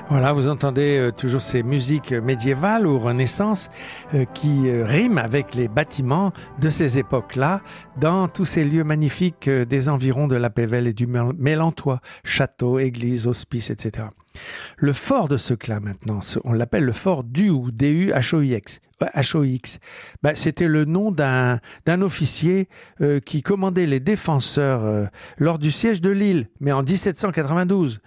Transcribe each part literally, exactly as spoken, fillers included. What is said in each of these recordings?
Voilà, vous entendez euh, toujours ces musiques médiévales ou Renaissance euh, qui euh, riment avec les bâtiments de ces époques-là dans tous ces lieux magnifiques euh, des environs de la Pévèle et du Mélantois, châteaux, églises, hospices, et cetera. Le fort de Seclin maintenant, on l'appelle le fort Duhoux, D U H O X. H O X. Ben, c'était le nom d'un, d'un officier euh, qui commandait les défenseurs euh, lors du siège de Lille, mais en dix-sept cent quatre-vingt-douze.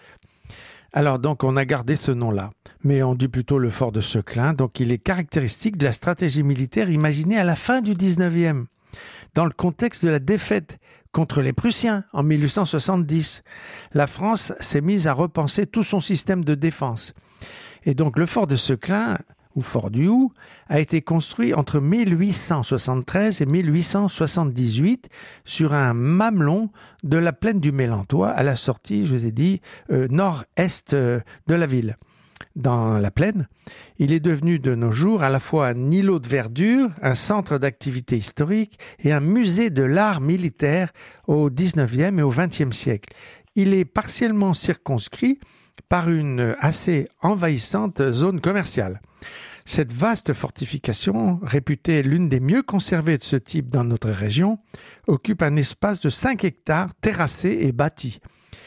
Alors donc on a gardé ce nom-là, mais on dit plutôt le fort de Seclin, donc il est caractéristique de la stratégie militaire imaginée à la fin du dix-neuvième, dans le contexte de la défaite contre les Prussiens en mille huit cent soixante-dix. La France s'est mise à repenser tout son système de défense. Et donc le fort de Seclin, ou fort Duhoux, a été construit entre mille huit cent soixante-treize et mille huit cent soixante-dix-huit sur un mamelon de la plaine du Mélantois à la sortie, je vous ai dit, euh, nord-est euh, de la ville. Dans la plaine, il est devenu de nos jours à la fois un îlot de verdure, un centre d'activité historique et un musée de l'art militaire au dix-neuvième et au vingtième siècle. Il est partiellement circonscrit par une assez envahissante zone commerciale. Cette vaste fortification, réputée l'une des mieux conservées de ce type dans notre région, occupe un espace de cinq hectares terrassé et bâti.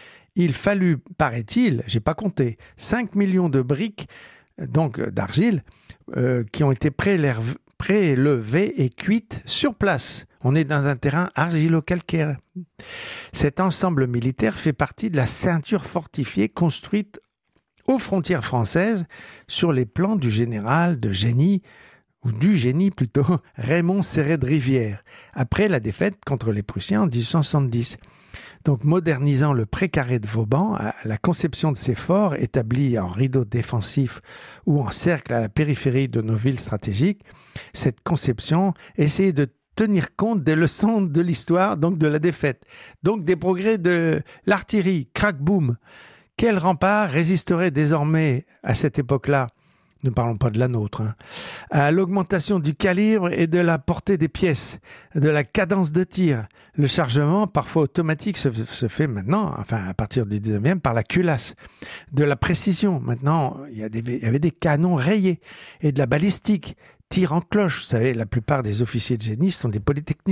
Il fallut, paraît-il, j'ai pas compté, cinq millions de briques, donc d'argile, euh, qui ont été prélève, prélevées et cuites sur place. On est dans un terrain argilo-calcaire. Cet ensemble militaire fait partie de la ceinture fortifiée construite aux frontières françaises sur les plans du général de génie, ou du génie plutôt, Raymond Serret de Rivière, après la défaite contre les Prussiens en dix-huit cent soixante-dix. Donc modernisant le précaré de Vauban, la conception de ces forts établis en rideau défensif ou en cercle à la périphérie de nos villes stratégiques, cette conception essayait de tenir compte des leçons de l'histoire, donc de la défaite, donc des progrès de l'artillerie, crack-boom. Quel rempart résisterait désormais à cette époque-là, ne parlons pas de la nôtre, hein, à l'augmentation du calibre et de la portée des pièces, de la cadence de tir. Le chargement, parfois automatique, se, se fait maintenant, enfin à partir du dix-neuvième, par la culasse. De la précision, maintenant, il y, a des, il y avait des canons rayés et de la balistique, tir en cloche. Vous savez, la plupart des officiers de génie sont des polytechniciens.